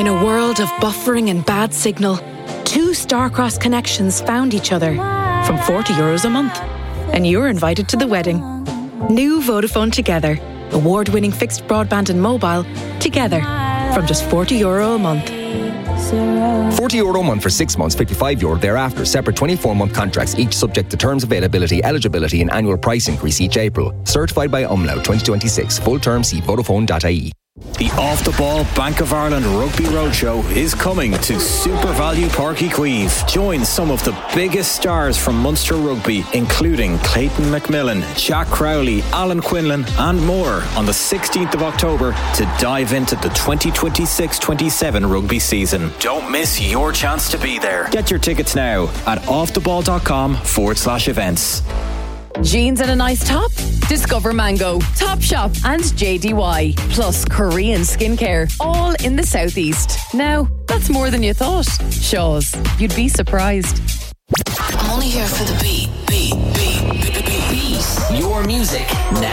In a world of buffering and bad signal, two star-crossed connections found each other from €40 a month. And you're invited to the wedding. New Vodafone Together. Award-winning fixed broadband and mobile together from just €40 a month. €40 a month for 6 months, €55 thereafter. Separate 24-month contracts, each subject to terms, availability, eligibility and annual price increase each April. Certified by Umlaut 2026. Full term, see Vodafone.ie. The Off the Ball Bank of Ireland Rugby Roadshow is coming to Super Value Park Queeve. Join some of the biggest stars from Munster Rugby, including Clayton McMillan, Jack Crowley, Alan Quinlan and more on the 16th of October to dive into the 2026-27 rugby season. Don't miss your chance to be there. Get your tickets now at offtheball.com/events. Jeans and a nice top? Discover Mango, Topshop and JDY. Plus Korean skincare. All in the southeast. Now, that's more than you thought. Shaw's. You'd be surprised. I'm only here for the beat. Your music now.